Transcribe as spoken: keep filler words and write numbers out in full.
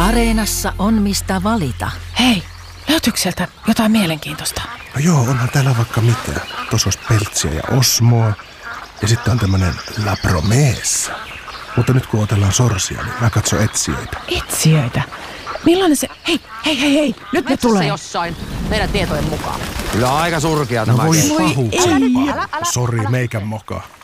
Areenassa on mistä valita. Hei, löytyykö sieltä jotain mielenkiintoista? No joo, onhan täällä vaikka mitä. Tuossa olisi Peltsiä ja Osmoa. Ja sitten on tämmönen La Promessa. Mutta nyt kun otellaan sorsia, niin mä katson etsijöitä. Etsijöitä? Millainen se... Hei, hei, hei, hei! Nyt ne tulee! Jossain, meidän tietojen mukaan. Kyllä aika surkea tämä. No voi kenttä. pahuksella. Sori, meikän moka.